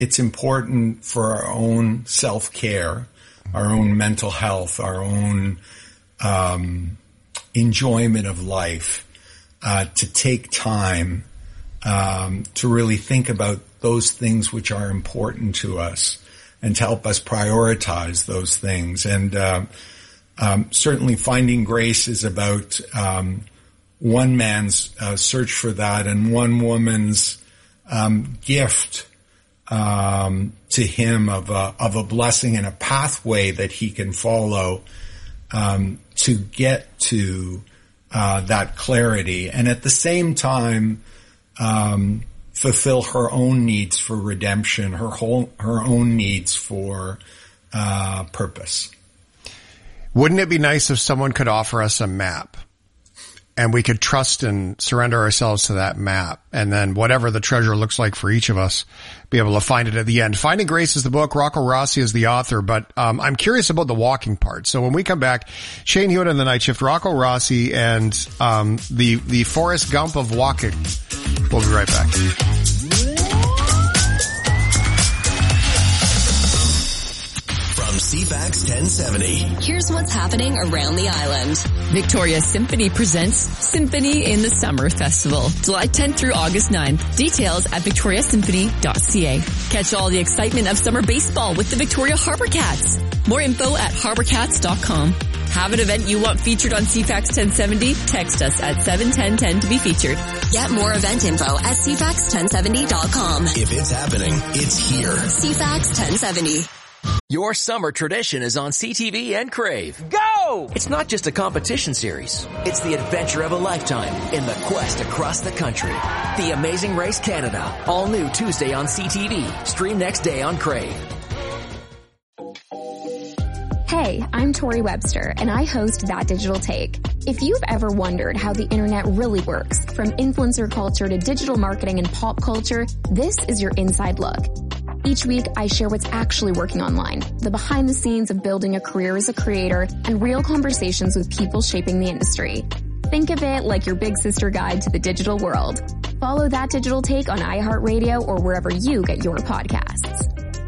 it's important for our own self-care, our own mental health, our own enjoyment of life, to take time to really think about those things which are important to us and to help us prioritize those things. And certainly Finding Grace is about one man's search for that and one woman's gift to him of a blessing and a pathway that he can follow to get to that clarity, and at the same time fulfill her own needs for redemption, her own needs for purpose. Wouldn't it be nice if someone could offer us a map and we could trust and surrender ourselves to that map, and then whatever the treasure looks like for each of us, be able to find it at the end? Finding Grace is the book. Rocco Rossi is the author, but I'm curious about the walking part. So when we come back, Shane Hewitt in the Night Shift, Rocco Rossi, and the Forrest Gump of walking. We'll be right back. From CFAX 1070. Here's what's happening around the island. Victoria Symphony presents Symphony in the Summer Festival, July 10th through August 9th. Details at victoriasymphony.ca. Catch all the excitement of summer baseball with the Victoria Harbour Cats. More info at harbourcats.com. Have an event you want featured on CFAX 1070? Text us at 71010 to be featured. Get more event info at cfax1070.com. If it's happening, it's here. CFAX 1070. Your summer tradition is on CTV and Crave. Go! It's not just a competition series. It's the adventure of a lifetime in the quest across the country. The Amazing Race Canada. All new Tuesday on CTV. Stream next day on Crave. Hey, I'm Tori Webster, and I host That Digital Take. If you've ever wondered how the internet really works, from influencer culture to digital marketing and pop culture, this is your inside look. Each week, I share what's actually working online, the behind the scenes of building a career as a creator, and real conversations with people shaping the industry. Think of it like your big sister guide to the digital world. Follow That Digital Take on iHeartRadio or wherever you get your podcasts.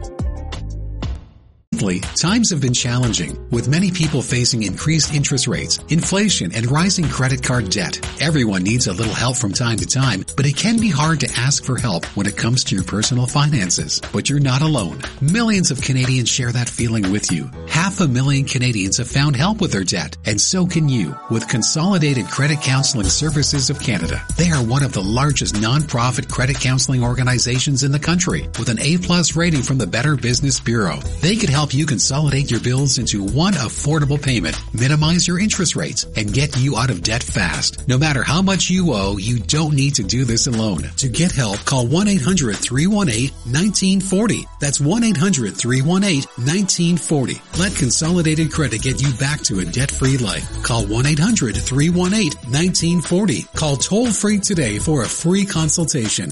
Times have been challenging, with many people facing increased interest rates, inflation, and rising credit card debt. Everyone needs a little help from time to time, but it can be hard to ask for help when it comes to your personal finances. But you're not alone. Millions of Canadians share that feeling with you. 500,000 Canadians have found help with their debt, and so can you with Consolidated Credit Counseling Services of Canada. They are one of the largest non-profit credit counseling organizations in the country, with an A+ rating from the Better Business Bureau. They could help you consolidate your bills into one affordable payment, minimize your interest rates, and get you out of debt fast. No matter how much you owe, you don't need to do this alone. To get help, call 1-800-318-1940. That's 1-800-318-1940. Let Consolidated Credit get you back to a debt-free life. Call 1-800-318-1940. Call toll-free today for a free consultation.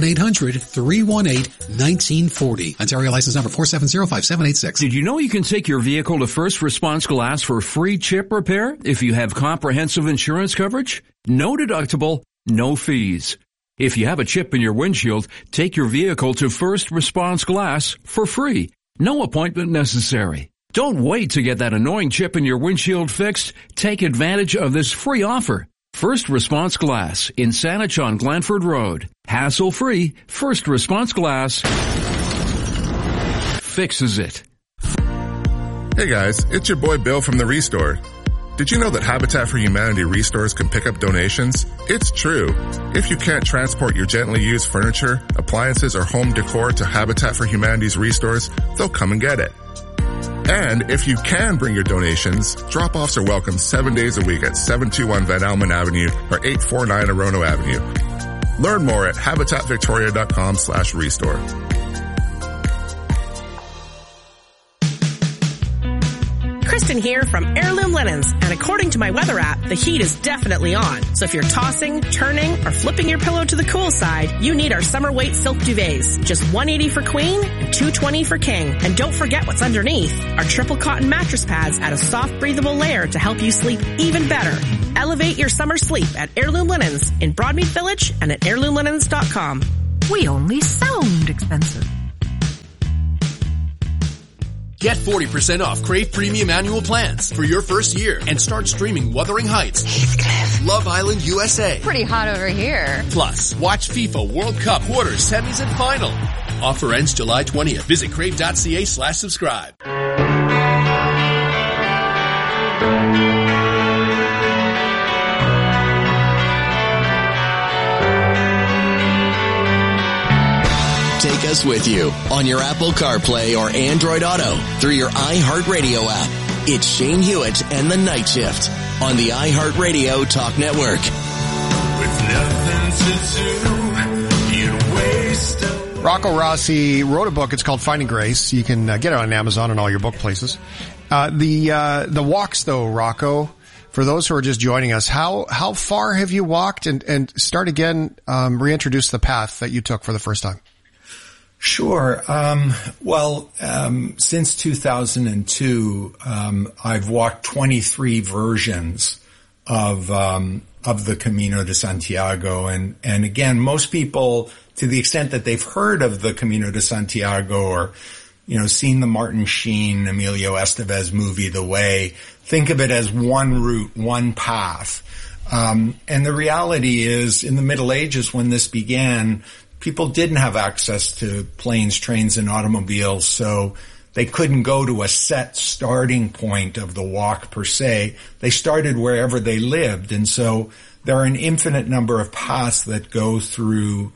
1-800-318-1940. Ontario license number 4705786. Did you know you can take your vehicle to First Response Glass for free chip repair if you have comprehensive insurance coverage? No deductible, no fees. If you have a chip in your windshield, take your vehicle to First Response Glass for free. No appointment necessary. Don't wait to get that annoying chip in your windshield fixed. Take advantage of this free offer. First Response Glass in Saanich on Glanford Road. Hassle-free, First Response Glass fixes it. Hey guys, it's your boy Bill from The Restore. Did you know that Habitat for Humanity restores can pick up donations? It's true. If you can't transport your gently used furniture, appliances, or home decor to Habitat for Humanity's restores, they'll come and get it. And if you can bring your donations, drop-offs are welcome 7 days a week at 721 Van Almen Avenue or 849 Orono Avenue. Learn more at habitatvictoria.com/restore. Kristen here from Heirloom Linens, and according to my weather app, the heat is definitely on. So if you're tossing, turning, or flipping your pillow to the cool side, you need our summer weight silk duvets. Just $180 for queen and $220 for king. And don't forget what's underneath. Our triple cotton mattress pads add a soft, breathable layer to help you sleep even better. Elevate your summer sleep at Heirloom Linens in Broadmead Village and at heirloomlinens.com. We only sound expensive. Get 40% off Crave Premium annual plans for your first year and start streaming Wuthering Heights, Heathcliff, Love Island USA. Pretty hot over here. Plus, watch FIFA World Cup quarters, semis, and final. Offer ends July 20th. Visit crave.ca/subscribe. Take us with you on your Apple CarPlay or Android Auto through your iHeartRadio app. It's Shane Hewitt and the Night Shift on the iHeartRadio Talk Network. With nothing to do, you'd waste. Rocco Rossi wrote a book. It's called Finding Grace. You can get it on Amazon and all your book places. The walks, though, Rocco, for those who are just joining us, how far have you walked? And start again, reintroduce the path that you took for the first time. Sure. Since 2002, I've walked 23 versions of the Camino de Santiago. And again, most people, to the extent that they've heard of the Camino de Santiago or, seen the Martin Sheen, Emilio Estevez movie, The Way, think of it as one route, one path. And the reality is, in the Middle Ages when this began, people didn't have access to planes, trains, and automobiles, so they couldn't go to a set starting point of the walk per se. They started wherever they lived, and so there are an infinite number of paths that go through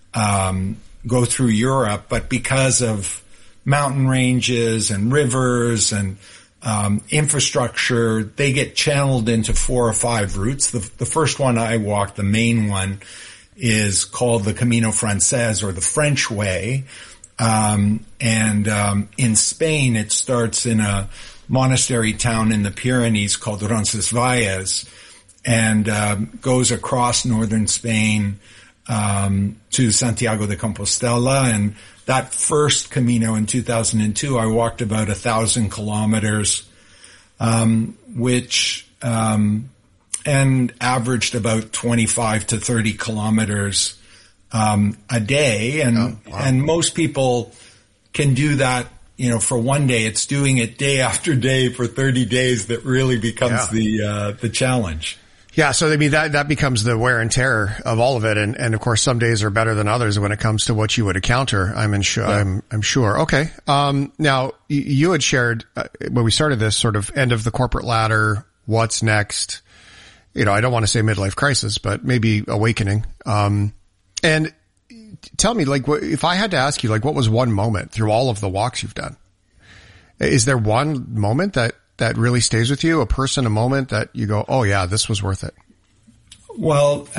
Europe, but because of mountain ranges and rivers and infrastructure, they get channeled into 4 or 5 routes. The first one I walked, the main one, is called the Camino Frances, or the French Way. In Spain, it starts in a monastery town in the Pyrenees called Roncesvalles, and goes across northern Spain to Santiago de Compostela. And that first Camino in 2002, I walked about 1,000 kilometers, and averaged about 25 to 30 kilometers a day. And most people can do that, for one day. It's doing it day after day for 30 days that really becomes the challenge. Yeah, so that becomes the wear and tear of all of it, and of course some days are better than others when it comes to what you would encounter. I'm sure. Okay. Now you had shared when we started this sort of end of the corporate ladder, what's next? I don't want to say midlife crisis, but maybe awakening. And tell me, if I had to ask you, what was one moment through all of the walks you've done? Is there one moment that really stays with you? A person, a moment that you go, oh yeah, this was worth it? Well,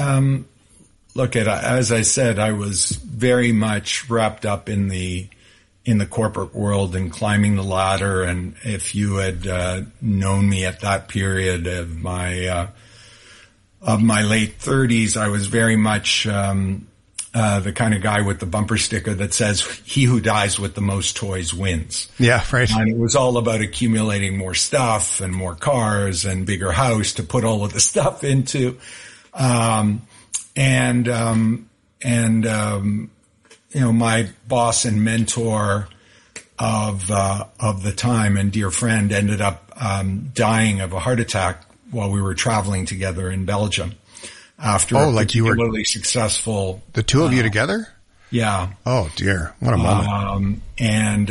as I said, I was very much wrapped up in the corporate world and climbing the ladder. And if you had known me at that period of my late 30s, I was very much the kind of guy with the bumper sticker that says, he who dies with the most toys wins. Yeah, right. And it was all about accumulating more stuff and more cars and bigger house to put all of the stuff into. My boss and mentor of the time and dear friend ended up dying of a heart attack while we were traveling together in Belgium after a particularly successful. The two of you together? Yeah. Oh dear. What a moment. And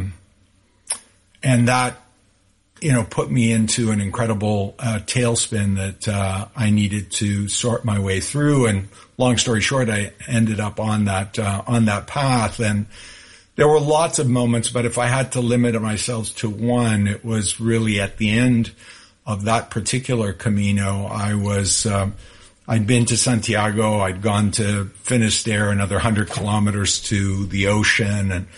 that, put me into an incredible tailspin that I needed to sort my way through. And long story short, I ended up on that path. And there were lots of moments, but if I had to limit myself to one, it was really at the end of that particular Camino. I'd been to Santiago. I'd gone to Finisterre, another 100 kilometers to the ocean, and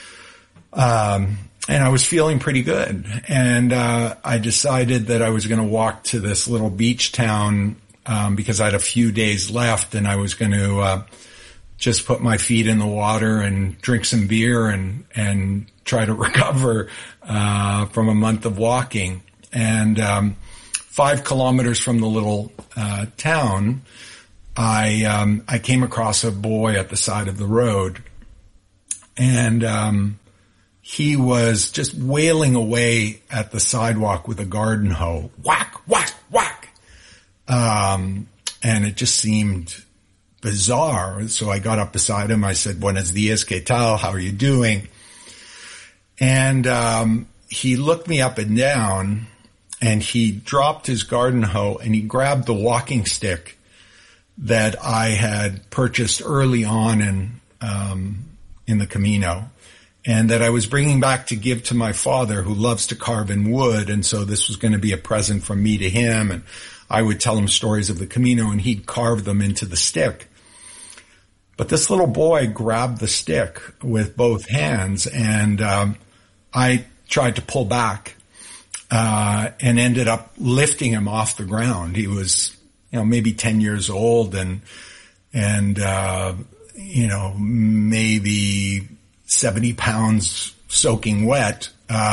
I was feeling pretty good. And I decided that I was going to walk to this little beach town because I had a few days left, and I was going to just put my feet in the water and drink some beer and try to recover from a month of walking. And 5 kilometers from the little town, I came across a boy at the side of the road, and he was just wailing away at the sidewalk with a garden hoe. Whack, whack, whack. And it just seemed bizarre. So I got up beside him. I said, "Buenos dias, ¿qué tal? How are you doing?" And he looked me up and down, and he dropped his garden hoe and he grabbed the walking stick that I had purchased early on in the Camino, and that I was bringing back to give to my father, who loves to carve in wood. And so this was going to be a present from me to him. And I would tell him stories of the Camino, and he'd carve them into the stick. But this little boy grabbed the stick with both hands, and I tried to pull back and ended up lifting him off the ground. He was, maybe 10 years old and maybe 70 pounds soaking wet.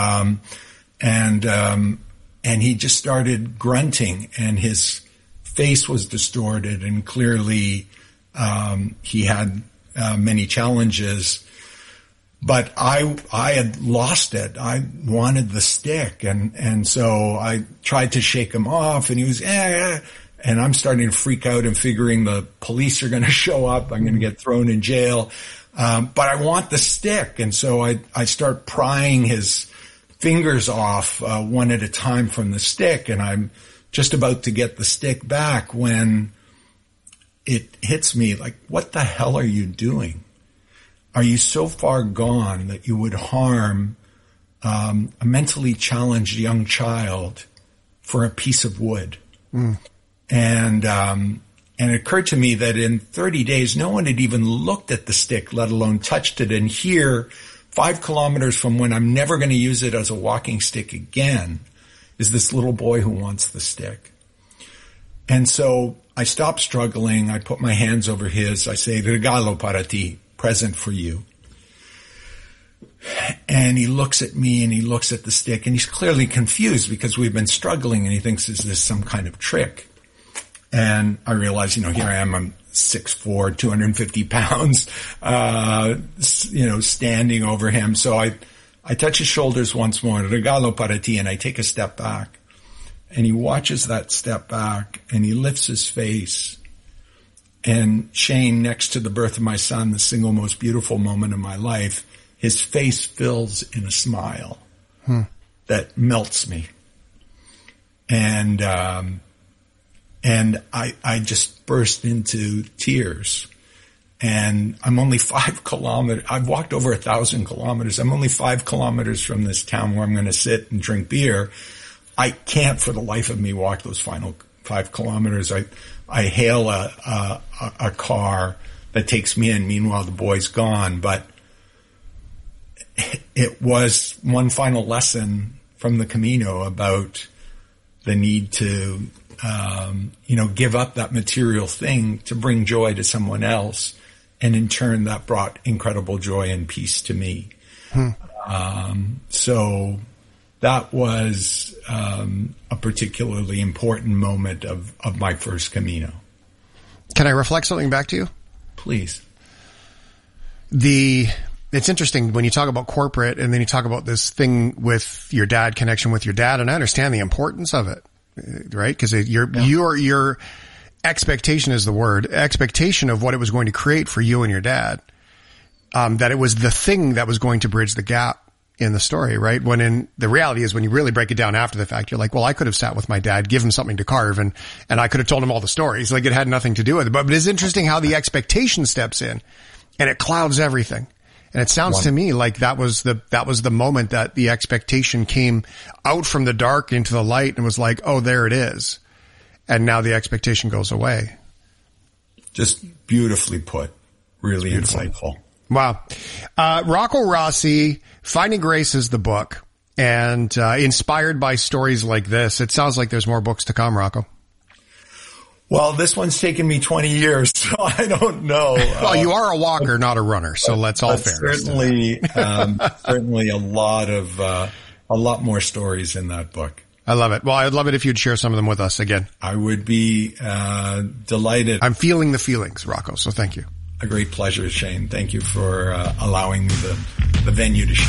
And he just started grunting, and his face was distorted, and clearly, he had many challenges. But I had lost it. I wanted the stick. And so I tried to shake him off, and he was, and I'm starting to freak out and figuring the police are going to show up. I'm going to get thrown in jail. But I want the stick. And so I start prying his fingers off, one at a time from the stick. And I'm just about to get the stick back when it hits me like, what the hell are you doing? Are you so far gone that you would harm a mentally challenged young child for a piece of wood? Mm. And it occurred to me that in 30 days, no one had even looked at the stick, let alone touched it. And here, 5 kilometers from when I'm never going to use it as a walking stick again, is this little boy who wants the stick. And so I stopped struggling. I put my hands over his. I say, "Regalo para ti," present for you. And he looks at me and he looks at the stick, and he's clearly confused because we've been struggling, and he thinks, is this some kind of trick? And I realize, here I am, I'm 6'4", 250 pounds, standing over him. So I touch his shoulders once more, "Regalo para ti," and I take a step back. And he watches that step back, and he lifts his face. And Shane, next to the birth of my son, the single most beautiful moment of my life, his face fills in a smile that melts me. And I just burst into tears. And I'm only 5 kilometers. I've walked over 1,000 kilometers. I'm only 5 kilometers from this town where I'm going to sit and drink beer. I can't for the life of me walk those final 5 kilometers. I hail a car that takes me in. Meanwhile, the boy's gone. But it was one final lesson from the Camino about the need to, give up that material thing to bring joy to someone else. And in turn, that brought incredible joy and peace to me. So that was a particularly important moment of my first Camino. Can I reflect something back to you? Please. It's interesting when you talk about corporate and then you talk about this thing with your dad, connection with your dad, and I understand the importance of it, right? Because your expectation is the word, expectation of what it was going to create for you and your dad, that it was the thing that was going to bridge the gap in the story, right? When in the reality is when you really break it down after the fact, you're like, well, I could have sat with my dad, give him something to carve, and I could have told him all the stories. Like it had nothing to do with it. But it's interesting how the expectation steps in and it clouds everything. And it sounds to me like that was the moment that the expectation came out from the dark into the light and was like, oh, there it is. And now the expectation goes away. Just beautifully put. Really insightful. Wow. Rocco Rossi, Finding Grace is the book, and inspired by stories like this. It sounds like there's more books to come, Rocco. Well, this one's taken me 20 years, so I don't know. Well, you are a walker, not a runner, so let's all fair. Certainly, certainly a lot more stories in that book. I love it. Well, I'd love it if you'd share some of them with us again. I would be delighted. I'm feeling the feelings, Rocco, so thank you. A great pleasure, Shane. Thank you for allowing me the venue to share.